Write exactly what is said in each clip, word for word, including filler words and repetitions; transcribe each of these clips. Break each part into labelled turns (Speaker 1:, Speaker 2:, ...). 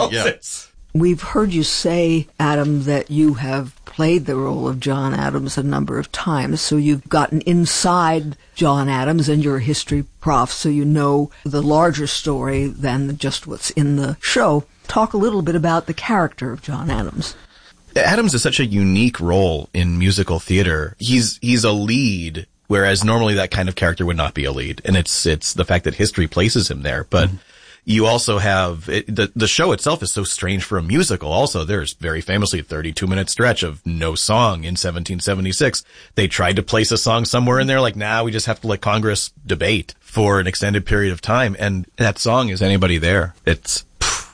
Speaker 1: tells
Speaker 2: yeah.
Speaker 1: it.
Speaker 3: We've heard you say, Adam, that you have played the role of John Adams a number of times, so you've gotten inside John Adams, and you're a history prof, so you know the larger story than just what's in the show. Talk a little bit about the character of John Adams.
Speaker 2: Adams is such a unique role in musical theater. He's he's a lead, whereas normally that kind of character would not be a lead, and it's it's the fact that history places him there, but... Mm-hmm. You also have, it, the, the show itself is so strange for a musical. Also, there's very famously a thirty-two minute stretch of no song in seventeen seventy-six. They tried to place a song somewhere in there, like, nah, we just have to let Congress debate for an extended period of time. And that song is Anybody There? It's,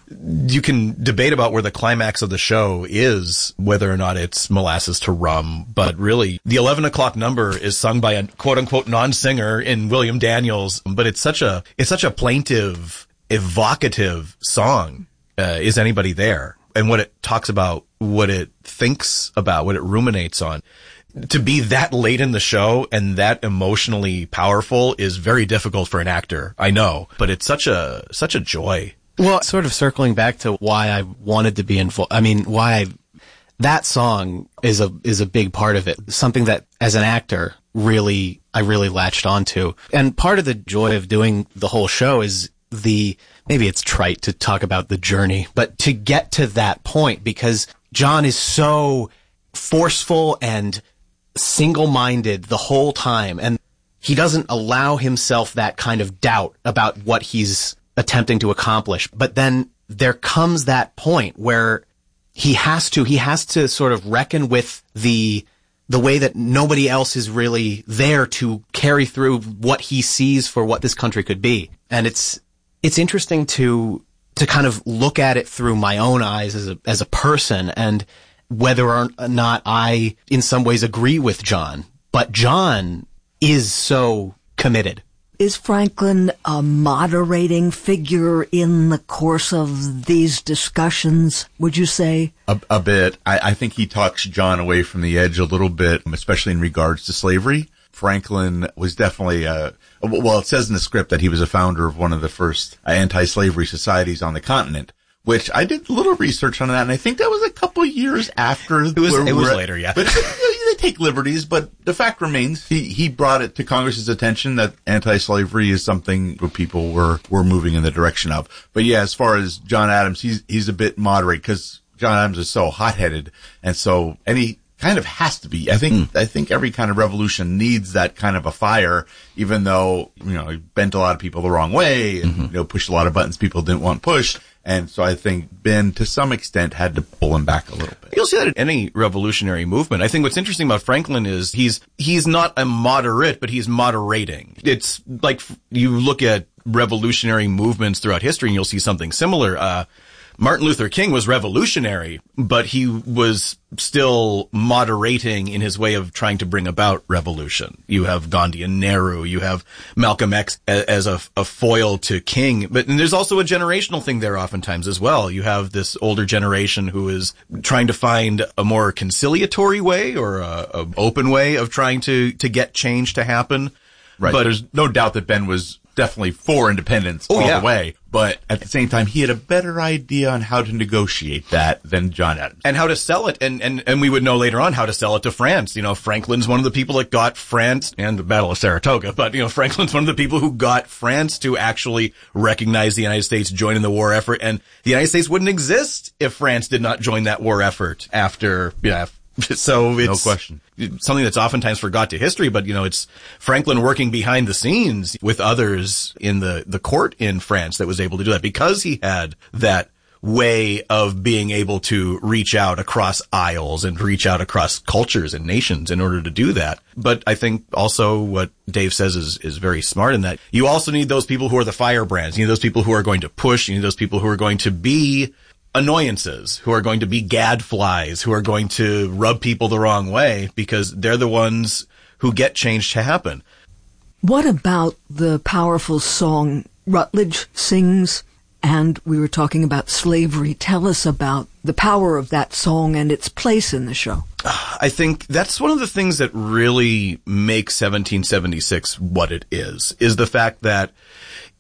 Speaker 2: you can debate about where the climax of the show is, whether or not it's molasses to rum, but really, the eleven o'clock number is sung by a quote-unquote non-singer in William Daniels, but it's such a, it's such a plaintive, evocative song, uh, Is Anybody There? And what it talks about, what it thinks about, what it ruminates on. To be that late in the show and that emotionally powerful is very difficult for an actor, I know, but it's such a, such a joy.
Speaker 4: Well, sort of circling back to why I wanted to be involved, I mean, why I, that song is a, is a big part of it. Something that, as an actor, really, I really latched onto. And part of the joy of doing the whole show is the, maybe it's trite to talk about the journey, but to get to that point, because John is so forceful and single-minded the whole time, and he doesn't allow himself that kind of doubt about what he's attempting to accomplish. But then there comes that point where he has to, he has to sort of reckon with the, the way that nobody else is really there to carry through what he sees for what this country could be. And it's, It's interesting to to kind of look at it through my own eyes as a as a person, and whether or not I in some ways agree with John. But John is so committed.
Speaker 3: Is Franklin a moderating figure in the course of these discussions, would you say?
Speaker 1: A, a bit. I, I think he talks John away from the edge a little bit, especially in regards to slavery. Franklin was definitely a, well, it says in the script that he was a founder of one of the first anti-slavery societies on the continent, which I did a little research on that, and I think that was a couple years after.
Speaker 2: It was, it was later, yeah.
Speaker 1: But they take liberties, but the fact remains, he, he brought it to Congress's attention that anti-slavery is something where people were, were moving in the direction of. But yeah, as far as John Adams, he's, he's a bit moderate, because John Adams is so hot-headed, and so any, kind of has to be. I think, mm. I think every kind of revolution needs that kind of a fire, even though, you know, it bent a lot of people the wrong way and, mm-hmm. you know, pushed a lot of buttons people didn't want pushed. And so I think Ben, to some extent, had to pull him back a little bit.
Speaker 2: You'll see that in any revolutionary movement. I think what's interesting about Franklin is he's, he's not a moderate, but he's moderating. It's like you look at revolutionary movements throughout history and you'll see something similar. Uh, Martin Luther King was revolutionary, but he was still moderating in his way of trying to bring about revolution. You have Gandhi and Nehru. You have Malcolm X as a, a foil to King. But and there's also a generational thing there oftentimes as well. You have this older generation who is trying to find a more conciliatory way or a, a open way of trying to, to get change to happen.
Speaker 1: Right. But there's no doubt that Ben was definitely for independence
Speaker 2: oh,
Speaker 1: all
Speaker 2: yeah.
Speaker 1: the way. But at the same time, he had a better idea on how to negotiate that than John Adams.
Speaker 2: And how to sell it. And, and, and we would know later on how to sell it to France. You know, Franklin's one of the people that got France and the Battle of Saratoga. But, you know, Franklin's one of the people who got France to actually recognize the United States joining the war effort. And the United States wouldn't exist if France did not join that war effort after, you know, so it's
Speaker 1: no question.
Speaker 2: something that's oftentimes forgot to history, but you know, it's Franklin working behind the scenes with others in the, the court in France that was able to do that because he had that way of being able to reach out across aisles and reach out across cultures and nations in order to do that. But I think also what Dave says is, is very smart in that you also need those people who are the firebrands. You need those people who are going to push. You need those people who are going to be annoyances, who are going to be gadflies, who are going to rub people the wrong way because they're the ones who get change to happen.
Speaker 3: What about the powerful song Rutledge sings? And we were talking about slavery. Tell us about the power of that song and its place in the show.
Speaker 2: I think that's one of the things that really makes seventeen seventy-six what it is, is the fact that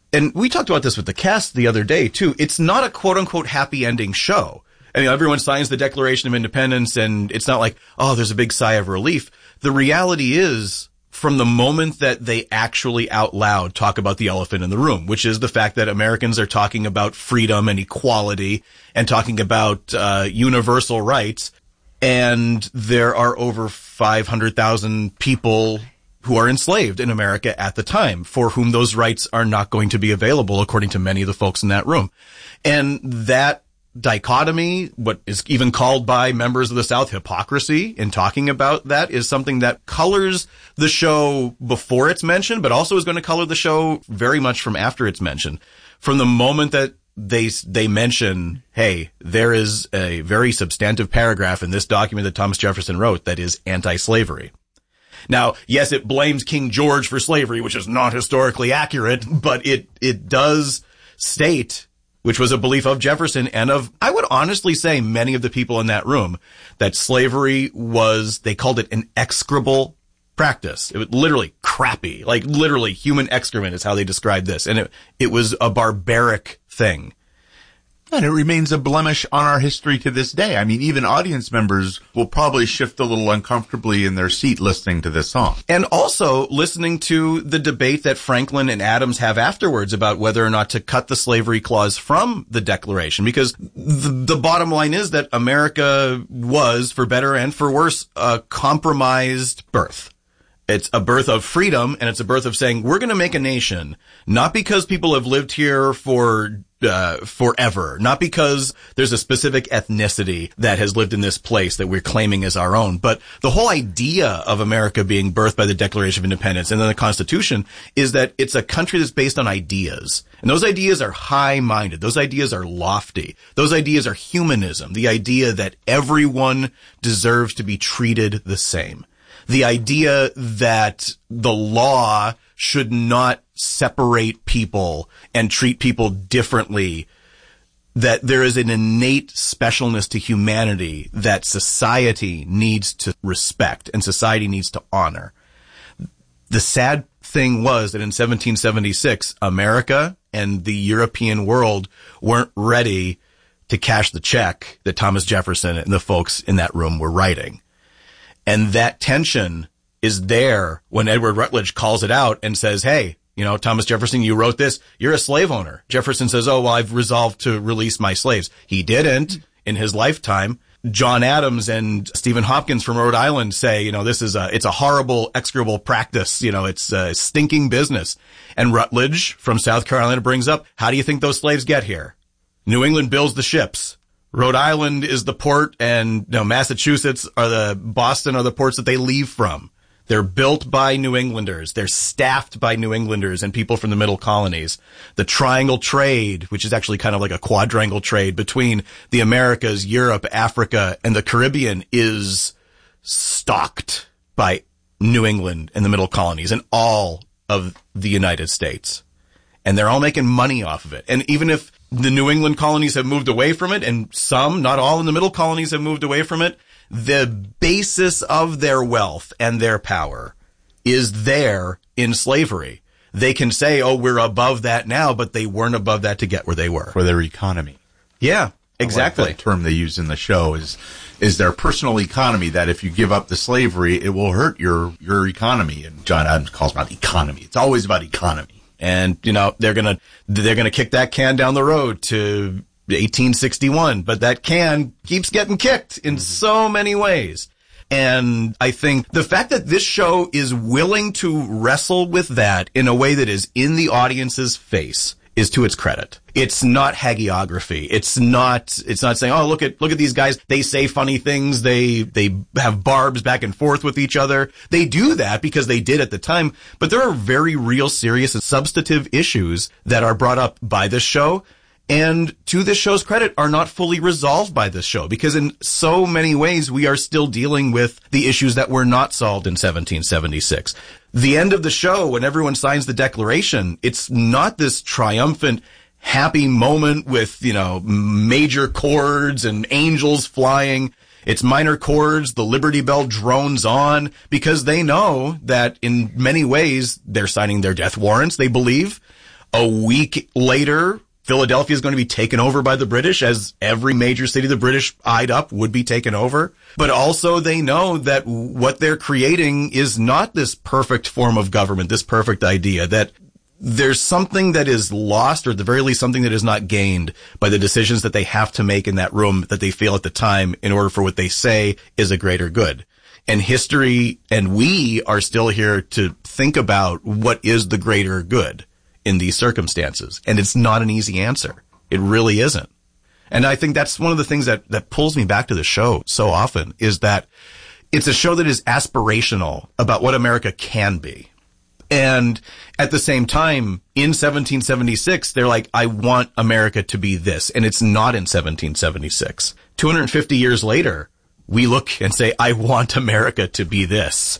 Speaker 2: and we talked about this with the cast the other day too, it's not a quote unquote happy ending show. I mean, everyone signs the Declaration of Independence and it's not like, oh, there's a big sigh of relief. The reality is, from the moment that they actually out loud talk about the elephant in the room, which is the fact that Americans are talking about freedom and equality and talking about uh, universal rights, and there are over five hundred thousand people who are enslaved in America at the time, for whom those rights are not going to be available, according to many of the folks in that room. And that dichotomy, what is even called by members of the South hypocrisy in talking about that, is something that colors the show before it's mentioned, but also is going to color the show very much from after it's mentioned. From the moment that they they mention, hey, there is a very substantive paragraph in this document that Thomas Jefferson wrote that is anti-slavery. Now, yes, it blames King George for slavery, which is not historically accurate, but it it does state, which was a belief of Jefferson and of, I would honestly say, many of the people in that room, that slavery was, they called it an execrable practice. It was literally crappy, like literally human excrement is how they described this. And it, it was a barbaric thing.
Speaker 1: And it remains a blemish on our history to this day. I mean, even audience members will probably shift a little uncomfortably in their seat listening to this song.
Speaker 2: And also listening to the debate that Franklin and Adams have afterwards about whether or not to cut the slavery clause from the Declaration. Because the, the bottom line is that America was, for better and for worse, a compromised birth. It's a birth of freedom, and it's a birth of saying, we're going to make a nation, not because people have lived here for uh forever, not because there's a specific ethnicity that has lived in this place that we're claiming as our own, but the whole idea of America being birthed by the Declaration of Independence and then the Constitution is that it's a country that's based on ideas. And those ideas are high-minded. Those ideas are lofty. Those ideas are humanism, the idea that everyone deserves to be treated the same. The idea that the law should not separate people and treat people differently, that there is an innate specialness to humanity that society needs to respect and society needs to honor. The sad thing was that in seventeen seventy-six, America and the European world weren't ready to cash the check that Thomas Jefferson and the folks in that room were writing. And that tension is there when Edward Rutledge calls it out and says, hey, you know, Thomas Jefferson, you wrote this. You're a slave owner. Jefferson says, oh, well, I've resolved to release my slaves. He didn't in his lifetime. John Adams and Stephen Hopkins from Rhode Island say, you know, this is a, it's a horrible, execrable practice. You know, it's a stinking business. And Rutledge from South Carolina brings up, how do you think those slaves get here? New England builds the ships. Rhode Island is the port, and you know, Massachusetts are the, Boston are the ports that they leave from. They're built by New Englanders. They're staffed by New Englanders and people from the middle colonies. The triangle trade, which is actually kind of like a quadrangle trade between the Americas, Europe, Africa, and the Caribbean, is stocked by New England and the middle colonies and all of the United States. And they're all making money off of it. And even if the New England colonies have moved away from it, and some, not all in the middle colonies have moved away from it, the basis of their wealth and their power is there in slavery. They can say, oh, we're above that now, but they weren't above that to get where they were.
Speaker 1: For their economy.
Speaker 2: Yeah, exactly.
Speaker 1: Like the term they use in the show is is their personal economy, that if you give up the slavery, it will hurt your, your economy. And John Adams calls it not economy. It's always about economy.
Speaker 2: And, you know, they're gonna, they're gonna kick that can down the road to eighteen sixty-one, but that can keeps getting kicked in so many ways. And I think the fact that this show is willing to wrestle with that in a way that is in the audience's face is to its credit. It's not hagiography. It's not, it's not saying, oh, look at, look at these guys. They say funny things. They, they have barbs back and forth with each other. They do that because they did at the time, but there are very real, serious and substantive issues that are brought up by this show. And to this show's credit, are not fully resolved by this show, because in so many ways we are still dealing with the issues that were not solved in seventeen seventy-six. The end of the show, when everyone signs the Declaration, it's not this triumphant, happy moment with, you know, major chords and angels flying. It's minor chords, the Liberty Bell drones on, because they know that in many ways they're signing their death warrants, they believe. A week later, Philadelphia is going to be taken over by the British, as every major city the British eyed up would be taken over. But also they know that what they're creating is not this perfect form of government, this perfect idea, that there's something that is lost, or at the very least something that is not gained by the decisions that they have to make in that room that they feel at the time in order for what they say is a greater good. And history and we are still here to think about what is the greater good in these circumstances. And it's not an easy answer. It really isn't. And I think that's one of the things that, that pulls me back to the show so often, is that it's a show that is aspirational about what America can be. And at the same time, in seventeen seventy-six, they're like, I want America to be this. And it's not in seventeen seventy-six. two hundred fifty years later, we look and say, I want America to be this.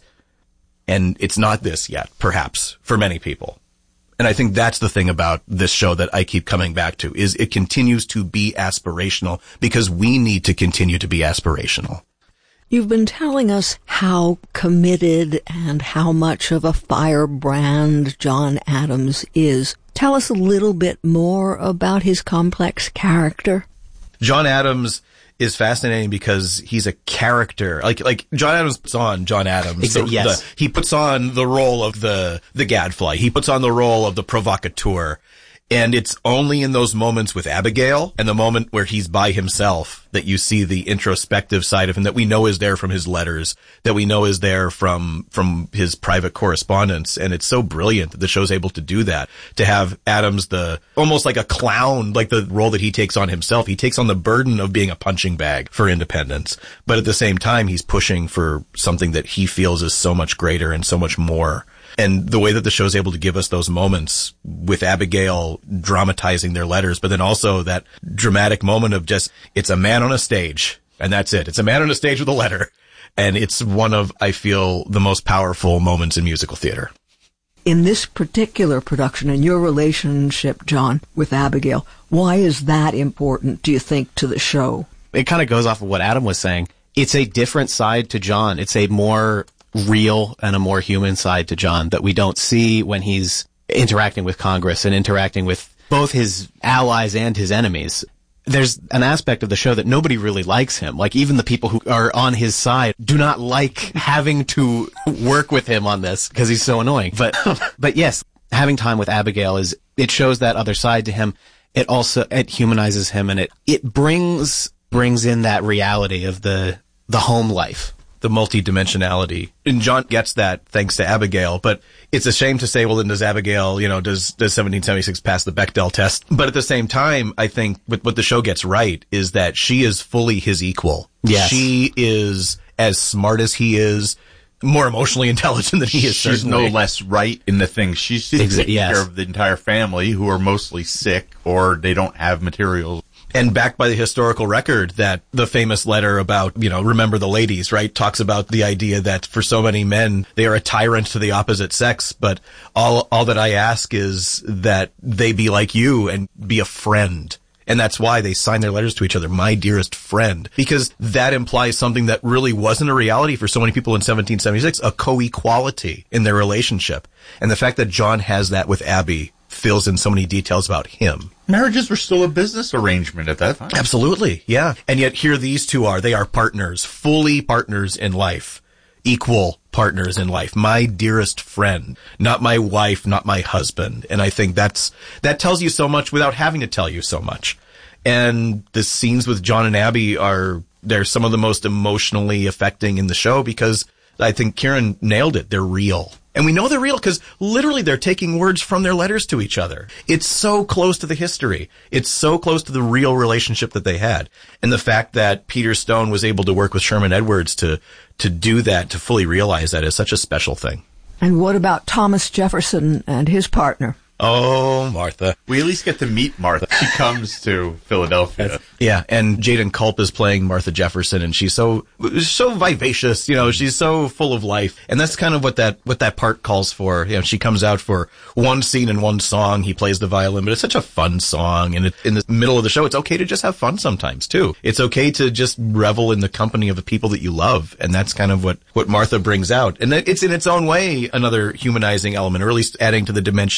Speaker 2: And it's not this yet, perhaps, for many people. And I think that's the thing about this show that I keep coming back to, is it continues to be aspirational because we need to continue to be aspirational.
Speaker 3: You've been telling us how committed and how much of a firebrand John Adams is. Tell us a little bit more about his complex character.
Speaker 2: John Adams is fascinating because he's a character. Like, like John Adams puts on John Adams.
Speaker 4: Exactly,
Speaker 2: the,
Speaker 4: yes.
Speaker 2: the, he puts on the role of the, the gadfly. He puts on the role of the provocateur. And it's only in those moments with Abigail and the moment where he's by himself that you see the introspective side of him that we know is there from his letters, that we know is there from, from his private correspondence. And it's so brilliant that the show's able to do that, to have Adams the, almost like a clown, like the role that he takes on himself. He takes on the burden of being a punching bag for independence. But at the same time, he's pushing for something that he feels is so much greater and so much more. And the way that the show's able to give us those moments with Abigail dramatizing their letters, but then also that dramatic moment of just, it's a man on a stage, and that's it. It's a man on a stage with a letter. And it's one of, I feel, the most powerful moments in musical theater.
Speaker 3: In this particular production, and your relationship, John, with Abigail, why is that important, do you think, to the show?
Speaker 4: It kind of goes off of what Adam was saying. It's a different side to John. It's a more real and a more human side to John that we don't see when he's interacting with Congress and interacting with both his allies and his enemies. There's an aspect of the show that nobody really likes him. Like, even the people who are on his side do not like having to work with him on this because he's so annoying. But, but yes, having time with Abigail is, it shows that other side to him. It also, it humanizes him, and it, it brings, brings in that reality of the, the home life.
Speaker 2: The multidimensionality. And John gets that thanks to Abigail, but it's a shame to say, well, then does Abigail, you know, does, does seventeen seventy-six pass the Bechdel test? But at the same time, I think what, what the show gets right is that she is fully his equal.
Speaker 4: Yes.
Speaker 2: She is as smart as he is, more emotionally intelligent than he is.
Speaker 1: She's
Speaker 2: certainly.
Speaker 1: no less right in the things. She's taking
Speaker 4: Exa- yes.
Speaker 1: care of the entire family, who are mostly sick or they don't have materials.
Speaker 2: And backed by the historical record that the famous letter about, you know, remember the ladies, right, talks about the idea that for so many men, they are a tyrant to the opposite sex. But all, all that I ask is that they be like you and be a friend. And that's why they sign their letters to each other, my dearest friend, because that implies something that really wasn't a reality for so many people in seventeen seventy-six, a co-equality in their relationship. And the fact that John has that with Abby fills in so many details about him.
Speaker 1: Marriages were still a business arrangement at that time.
Speaker 2: Absolutely, yeah. And yet here these two are. They are partners, fully partners in life, equal partners in life. My dearest friend, not my wife, not my husband. And I think that's that tells you so much without having to tell you so much. And the scenes with John and Abby are, they're some of the most emotionally affecting in the show because I think Kieran nailed it. They're real. And we know they're real because literally they're taking words from their letters to each other. It's so close to the history. It's so close to the real relationship that they had. And the fact that Peter Stone was able to work with Sherman Edwards to, to do that, to fully realize that is such a special thing.
Speaker 3: And what about Thomas Jefferson and his partner?
Speaker 2: Oh, Martha.
Speaker 1: We at least get to meet Martha. She comes to Philadelphia.
Speaker 2: Yeah, and Jaden Culp is playing Martha Jefferson, and she's so so vivacious, you know, she's so full of life. And that's kind of what that what that part calls for. You know, she comes out for one scene and one song, he plays the violin, but it's such a fun song. And it, in the middle of the show, it's okay to just have fun sometimes, too. It's okay to just revel in the company of the people that you love, and that's kind of what, what Martha brings out. And it's in its own way another humanizing element, or at least adding to the dimensionality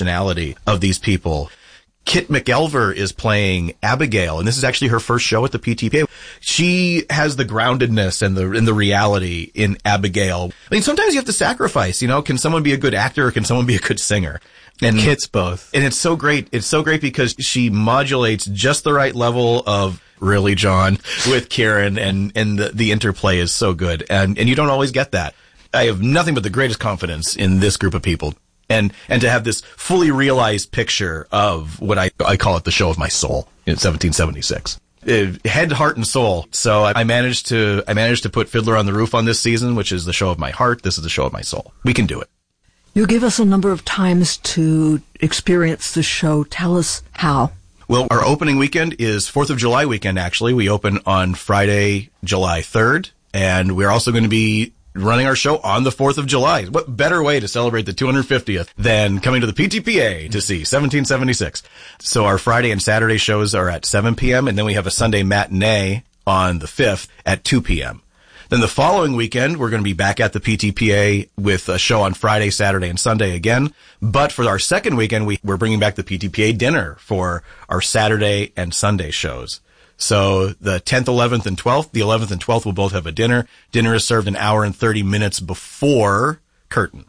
Speaker 2: history of these people. Kit McElver is playing Abigail, and this is actually her first show at the P T P A. She has the groundedness and the and the reality in Abigail. I mean, sometimes you have to sacrifice, you know, can someone be a good actor or can someone be a good singer? And
Speaker 4: Kit's both.
Speaker 2: And it's so great. It's so great because she modulates just the right level of really, John, with Kieran, and, and the, the interplay is so good. And, and you don't always get that. I have nothing but the greatest confidence in this group of people. And, and to have this fully realized picture of what I, I call it the show of my soul in seventeen seventy-six. Uh, head, heart, and soul. So I, I managed to, I managed to put Fiddler on the Roof on this season, which is the show of my heart. This is the show of my soul. We can do it.
Speaker 3: You give us a number of times to experience the show. Tell us how.
Speaker 2: Well, our opening weekend is fourth of July weekend, actually. We open on Friday, July third, and we're also going to be running our show on the fourth of July. What better way to celebrate the two hundred fiftieth than coming to the P T P A to see seventeen seventy-six? So our Friday and Saturday shows are at seven p.m., and then we have a Sunday matinee on the fifth at two p.m. Then the following weekend, we're going to be back at the P T P A with a show on Friday, Saturday, and Sunday again. But for our second weekend, we, we're bringing back the P T P A dinner for our Saturday and Sunday shows. So the tenth, eleventh, and twelfth, the eleventh and twelfth will both have a dinner. Dinner is served an hour and thirty minutes before curtain.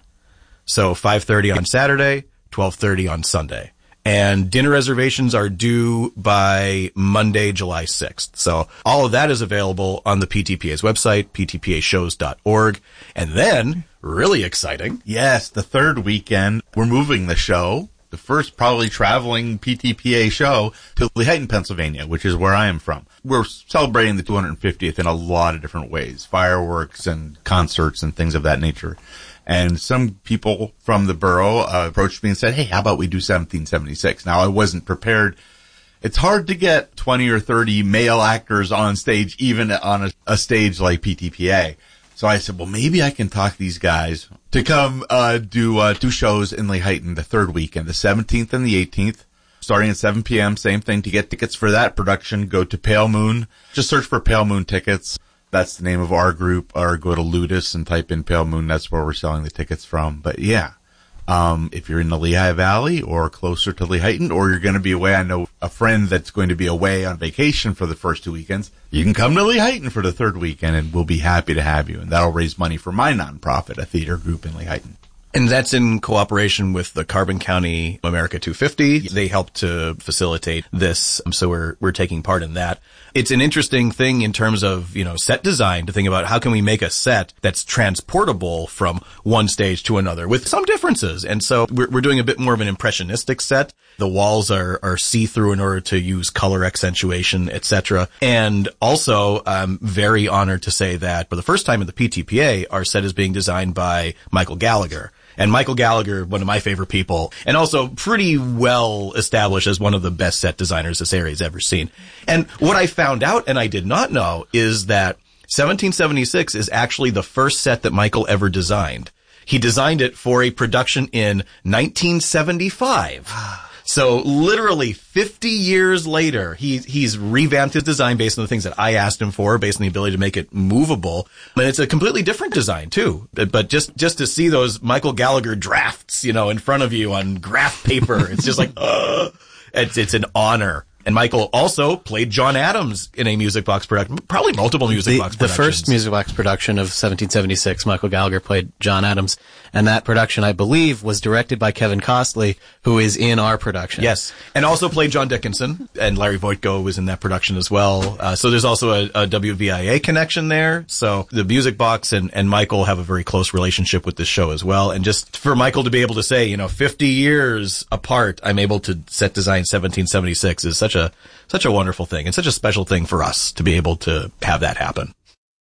Speaker 2: So five thirty on Saturday, twelve thirty on Sunday. And dinner reservations are due by Monday, July sixth. So all of that is available on the P T P A's website, p t p a shows dot org. And then, really exciting.
Speaker 1: Yes, the third weekend, we're moving the show, the first probably traveling P T P A show, to Lehighton, Pennsylvania, which is where I am from. We're celebrating the two hundred fiftieth in a lot of different ways, fireworks and concerts and things of that nature. And some people from the borough uh, approached me and said, hey, how about we do seventeen seventy-six? Now, I wasn't prepared. It's hard to get twenty or thirty male actors on stage, even on a, a stage like P T P A. So I said, well, maybe I can talk these guys to come uh, do uh, two shows in Lehighton the third weekend, the seventeenth and the eighteenth, starting at seven p.m. Same thing. To get tickets for that production, go to Pale Moon. Just search for Pale Moon Tickets. That's the name of our group. Or go to Ludus and type in Pale Moon. That's where we're selling the tickets from. But yeah, um, if you're in the Lehigh Valley or closer to Lehighton, or you're going to be away, I know a friend that's going to be away on vacation for the first two weekends. You can come to Lehighton for the third weekend, and we'll be happy to have you. And that'll raise money for my nonprofit, a theater group in Lehighton.
Speaker 2: And that's in cooperation with the Carbon County America two fifty. They helped to facilitate this, so we're we're taking part in that. It's an interesting thing in terms of, you know, set design to think about how can we make a set that's transportable from one stage to another with some differences. And so we're we're doing a bit more of an impressionistic set. The walls are are see-through in order to use color accentuation, et cetera. And also, I'm very honored to say that for the first time at the P T P A, our set is being designed by Michael Gallagher. And Michael Gallagher, one of my favorite people, and also pretty well established as one of the best set designers this area's ever seen. And what I found out, and I did not know, is that seventeen seventy-six is actually the first set that Michael ever designed. He designed it for a production in nineteen seventy-five. So literally fifty years later, he, he's revamped his design based on the things that I asked him for, based on the ability to make it movable. And it's a completely different design too. But just, just to see those Michael Gallagher drafts, you know, in front of you on graph paper, it's just like, uh, it's, it's an honor. And Michael also played John Adams in a Music Box production, probably multiple Music
Speaker 4: the,
Speaker 2: Box
Speaker 4: the
Speaker 2: productions.
Speaker 4: The first Music Box production of seventeen seventy-six, Michael Gallagher played John Adams. And that production, I believe, was directed by Kevin Costley, who is in our production.
Speaker 2: Yes. And also played John Dickinson, and Larry Voitko was in that production as well. Uh, so there's also a, a W V I A connection there. So the Music Box and, and Michael have a very close relationship with this show as well. And just for Michael to be able to say, you know, fifty years apart, I'm able to set design seventeen seventy-six is such a, such a wonderful thing, and such a special thing for us to be able to have that happen.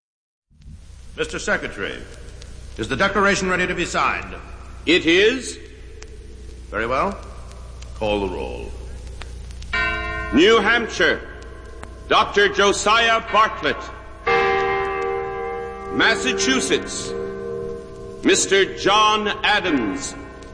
Speaker 5: Mister Secretary, is the declaration ready to be signed?
Speaker 6: It is.
Speaker 5: Very well. Call the roll.
Speaker 6: New Hampshire, Doctor Josiah Bartlett. Massachusetts, Mister John Adams.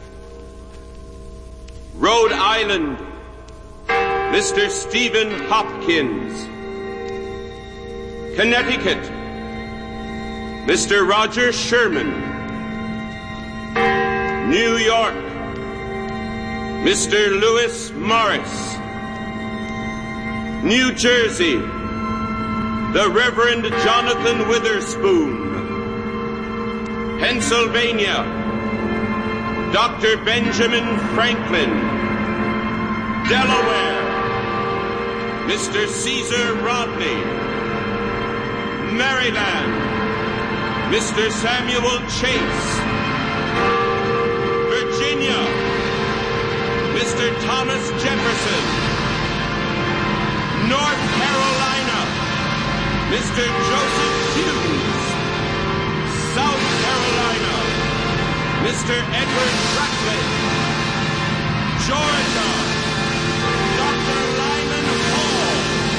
Speaker 6: Rhode Island, Mister Stephen Hopkins. Connecticut, Mister Roger Sherman. New York, Mister Lewis Morris. New Jersey, the Reverend Jonathan Witherspoon. Pennsylvania, Doctor Benjamin Franklin. Delaware, Mister Caesar Rodney. Maryland, Mister Samuel Chase. Virginia, Mister Thomas Jefferson. North Carolina, Mister Joseph Hughes. South Carolina, Mister Edward Franklin. Georgia, Doctor Lyman Hall.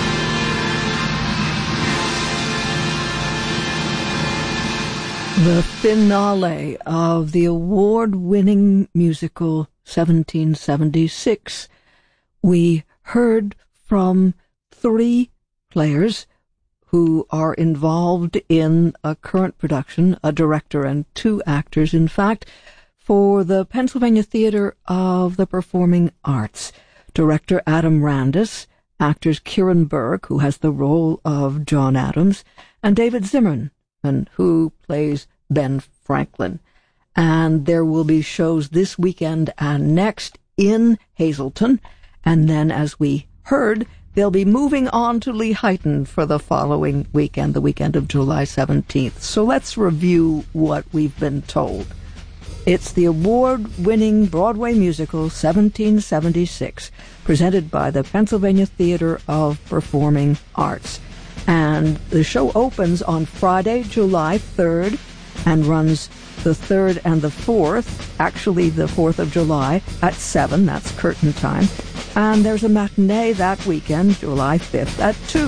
Speaker 3: The finale of the award-winning musical seventeen seventy-six. We heard from three players who are involved in a current production, a director and two actors, in fact, for the Pennsylvania Theater of the Performing Arts. Director Adam Randus, actors Kieran Berg, who has the role of John Adams, and David Zimmerman, who plays Ben Franklin. And there will be shows this weekend and next in Hazleton, and then, as we heard, they'll be moving on to Lehighton for the following weekend, the weekend of July seventeenth. So let's review what we've been told. It's the award-winning Broadway musical seventeen seventy-six, presented by the Pennsylvania Theater of Performing Arts. And the show opens on Friday, July third, and runs the third and the fourth, actually the fourth of July, at seven, that's curtain time. And there's a matinee that weekend, July fifth, at two.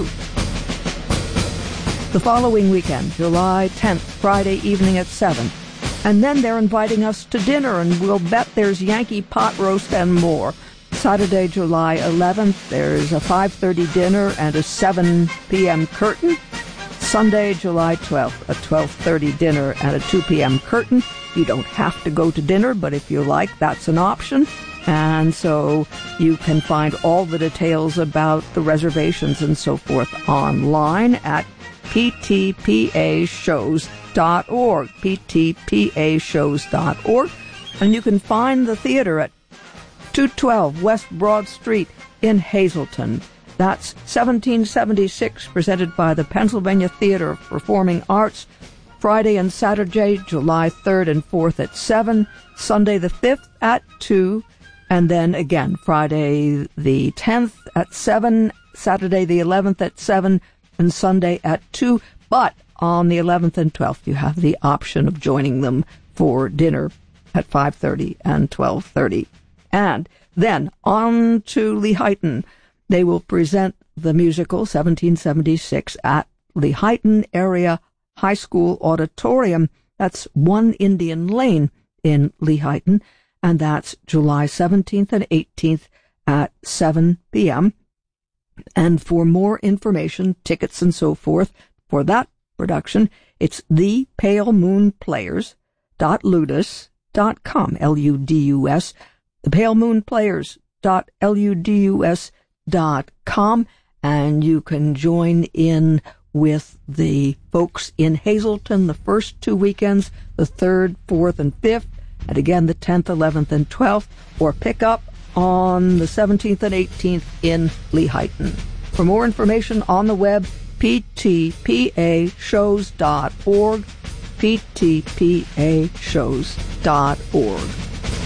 Speaker 3: The following weekend, July tenth, Friday evening at seven. And then they're inviting us to dinner, and we'll bet there's Yankee pot roast and more. Saturday, July eleventh, there's a five thirty dinner and a seven p.m. curtain. Sunday, July twelfth, a twelve thirty dinner and a two p.m. curtain. You don't have to go to dinner, but if you like, that's an option. And so you can find all the details about the reservations and so forth online at p t p a shows dot org, p t p a shows dot org. And you can find the theater at two twelve West Broad Street in Hazleton. That's seventeen seventy-six, presented by the Pennsylvania Theater of Performing Arts. Friday and Saturday, July third and fourth at seven, Sunday the fifth at two, and then again Friday the tenth at seven, Saturday the eleventh at seven, and Sunday at two. But on the eleventh and twelfth, you have the option of joining them for dinner at five thirty and twelve thirty. And then on to Lehighton. They will present the musical seventeen seventy-six at Lehighton Area High School Auditorium. That's One Indian Lane in Lehighton, and that's July seventeenth and eighteenth at seven p.m. And for more information, tickets and so forth for that production, it's the pale moon players dot ludus dot com, L U D U S, the pale moon players dot ludus dot com, and you can join in with the folks in Hazleton the first two weekends, the third, fourth, and fifth, and again the tenth, eleventh, and twelfth, or pick up on the seventeenth and eighteenth in Lehighton. For more information on the web, p t p a shows dot org, p t p a shows dot org.